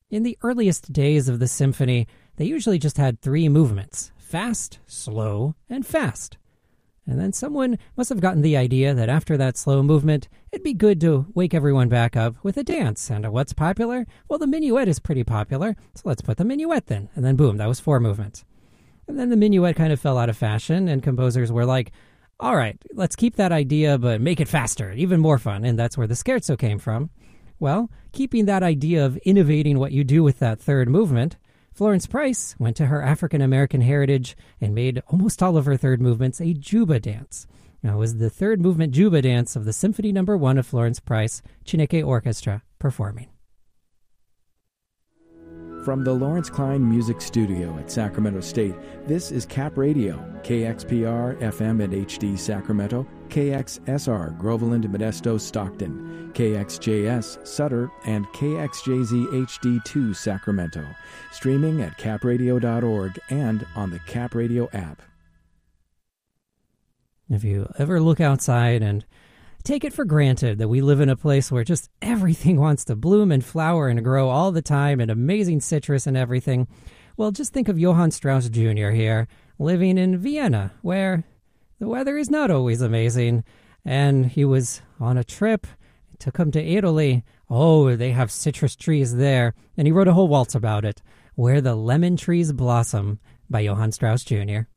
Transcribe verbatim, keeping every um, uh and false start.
In the earliest days of the symphony, they usually just had three movements: fast, slow, and fast. And then someone must have gotten the idea that after that slow movement, it'd be good to wake everyone back up with a dance. And what's popular? Well, the minuet is pretty popular, so let's put the minuet then. And then boom, that was four movements. And then the minuet kind of fell out of fashion, and composers were like, all right, let's keep that idea, but make it faster, even more fun. And that's where the scherzo came from. Well, keeping that idea of innovating what you do with that third movement, Florence Price went to her African-American heritage and made almost all of her third movements a Juba dance. Now, it was the third movement Juba dance of the Symphony Number One of Florence Price, Chineke Orchestra, performing. From the Lawrence Klein Music Studio at Sacramento State, this is Cap Radio, K X P R, F M and H D Sacramento, K X S R, Groveland, Modesto, Stockton, K X J S, Sutter, and K X J Z H D two, Sacramento. Streaming at cap radio dot org and on the Cap Radio app. If you ever look outside and take it for granted that we live in a place where just everything wants to bloom and flower and grow all the time and amazing citrus and everything, well, just think of Johann Strauss Junior here, living in Vienna, where the weather is not always amazing. And he was on a trip, it took him to Italy. Oh, they have citrus trees there. And he wrote a whole waltz about it, Where the Lemon Trees Blossom by Johann Strauss Junior